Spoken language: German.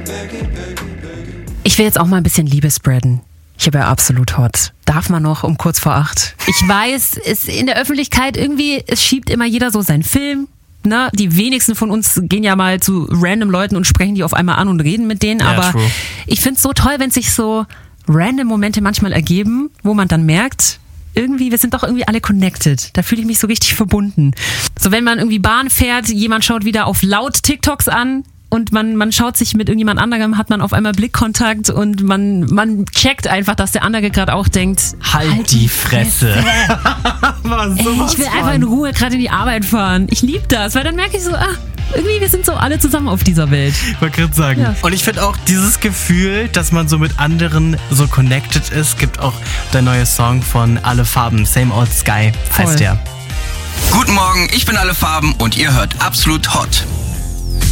Ich will jetzt auch mal ein bisschen Liebe spreaden. Ich habe ja absolut hot. Darf man noch um kurz vor 8? Ich weiß, es in der Öffentlichkeit irgendwie, es schiebt immer jeder so seinen Film. Ne? Die wenigsten von uns gehen ja mal zu random Leuten und sprechen die auf einmal an und reden mit denen. Aber true. Ich finde es so toll, wenn sich so random Momente manchmal ergeben, wo man dann merkt, irgendwie, wir sind doch irgendwie alle connected. Da fühle ich mich so richtig verbunden. So wenn man irgendwie Bahn fährt, jemand schaut wieder auf laut TikToks an und man schaut sich mit irgendjemand anderem, hat man auf einmal Blickkontakt und man checkt einfach, dass der andere gerade auch denkt, Halt die Fresse. ich will einfach in Ruhe gerade in die Arbeit fahren. Ich liebe das, weil dann merke ich so, irgendwie, wir sind so alle zusammen auf dieser Welt. Ich wollte gerade sagen. Ja. Und ich finde auch dieses Gefühl, dass man so mit anderen so connected ist, gibt auch der neue Song von Alle Farben, Same Old Sky heißt Voll. der. Guten Morgen, ich bin Alle Farben und ihr hört Absolut Hot.